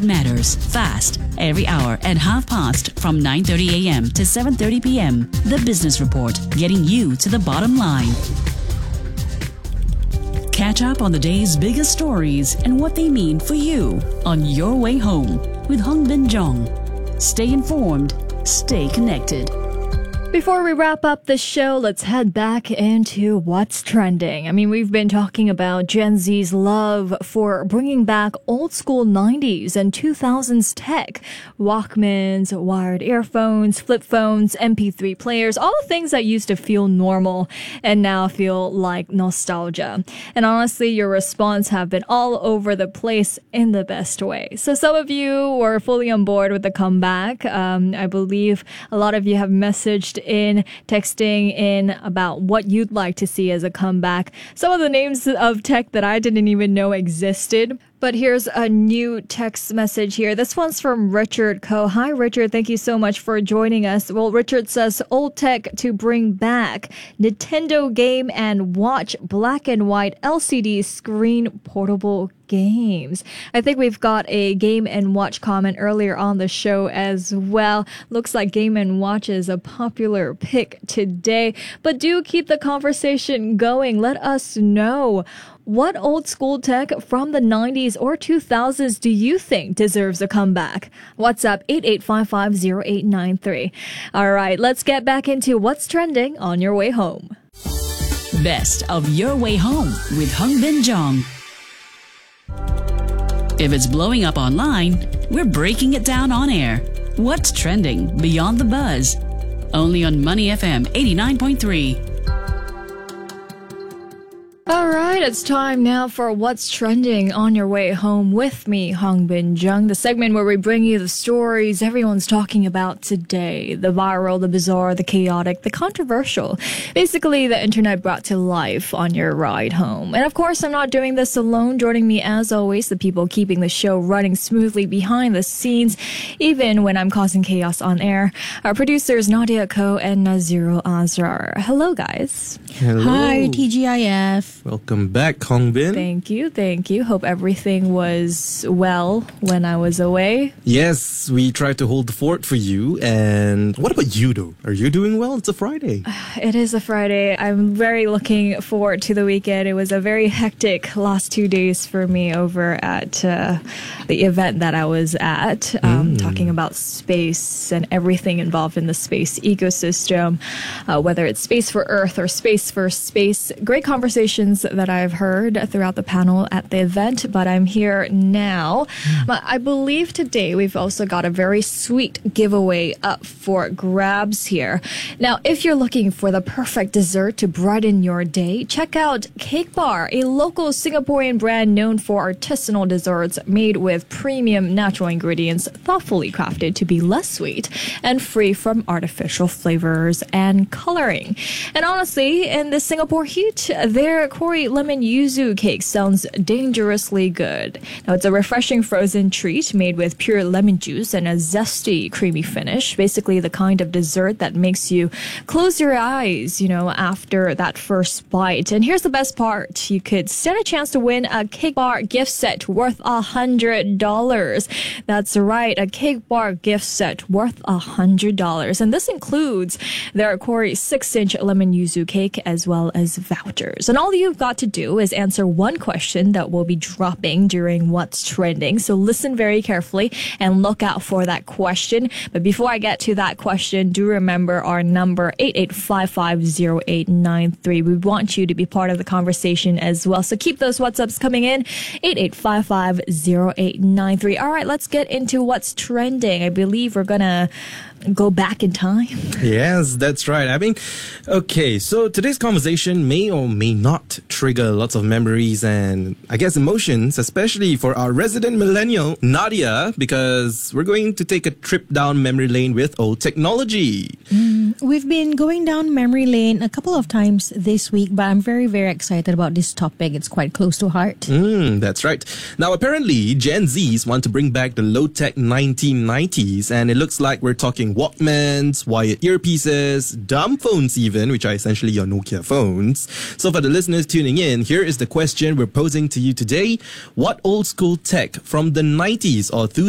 what matters, fast, every hour at 5:30 from 9:30 a.m. to 7:30 p.m. The Business Report, getting you to the bottom line. Catch up on the day's biggest stories and what they mean for you on Your Way Home with Hong Bin Jong. Stay informed, stay connected. Before we wrap up the show, let's head back into what's trending. I mean, we've been talking about Gen Z's love for bringing back old school 90s and 2000s tech. Walkmans, wired earphones, flip phones, MP3 players, all the things that used to feel normal and now feel like nostalgia. And honestly, your response have been all over the place in the best way. So some of you were fully on board with the comeback. I believe a lot of you have messaged in, texting in about what you'd like to see as a comeback. Some of the names of tech that I didn't even know existed. But here's a new text message here. This one's from Richard Ko. Hi, Richard. Thank you so much for joining us. Well, Richard says, old tech to bring back Nintendo Game & Watch black and white LCD screen portable games. I think we've got a Game & Watch comment earlier on the show as well. Looks like Game & Watch is a popular pick today. But do keep the conversation going. Let us know. What old school tech from the 90s or 2000s do you think deserves a comeback? WhatsApp 88550893. All right, let's get back into what's trending on your way home. Best of Your Way Home with Hong Bin Jong. If it's blowing up online, we're breaking it down on air. What's trending beyond the buzz? Only on Money FM 89.3. All right, it's time now for What's Trending on Your Way Home with me, Hong Bin Jung, the segment where we bring you the stories everyone's talking about today. The viral, the bizarre, the chaotic, the controversial. Basically, the internet brought to life on your ride home. And of course, I'm not doing this alone. Joining me, as always, the people keeping the show running smoothly behind the scenes, even when I'm causing chaos on air. Our producers, Nadia Ko and Naziro Azrar. Hello, guys. Hello. Hi, TGIF. Welcome back, Hong Bin. Thank you. Hope everything was well when I was away. Yes, we tried to hold the fort for you. And what about you, though? Are you doing well? It's a Friday. It is a Friday. I'm very looking forward to the weekend. It was a very hectic last 2 days for me over at the event that I was at, talking about space and everything involved in the space ecosystem, whether it's space for Earth or space for space. Great conversations that I've heard throughout the panel at the event, but I'm here now. I believe today we've also got a very sweet giveaway up for grabs here. Now, if you're looking for the perfect dessert to brighten your day, check out Cake Bar, a local Singaporean brand known for artisanal desserts made with premium natural ingredients thoughtfully crafted to be less sweet and free from artificial flavors and coloring. And honestly, in the Singapore heat, their Kori lemon yuzu cake sounds dangerously good. Now, it's a refreshing frozen treat made with pure lemon juice and a zesty, creamy finish. Basically, the kind of dessert that makes you close your eyes, after that first bite. And here's the best part. You could stand a chance to win a Cake Bar gift set worth $100. That's right, a Cake Bar gift set worth $100. And this includes their Kori 6-inch lemon yuzu cake as well as vouchers. And all you've got to do is answer one question that will be dropping during What's Trending. So listen very carefully and look out for that question. But before I get to that question, do remember our number 88550893. We want you to be part of the conversation as well. So keep those WhatsApps coming in. 88550893. All right, let's get into What's Trending. I believe we're gonna go back in time. Yes, that's right. Okay, so today's conversation may or may not trigger lots of memories and, I guess, emotions, especially for our resident millennial, Nadia, because we're going to take a trip down memory lane with old technology. We've been going down memory lane a couple of times this week, but I'm very, very excited about this topic. It's quite close to heart. That's right. Now, apparently, Gen Zs want to bring back the low-tech 1990s, and it looks like we're talking Walkmans, wired earpieces, dumb phones even, which are essentially your Nokia phones. So for the listeners tuning in, here is the question we're posing to you today. What old school tech from the 90s or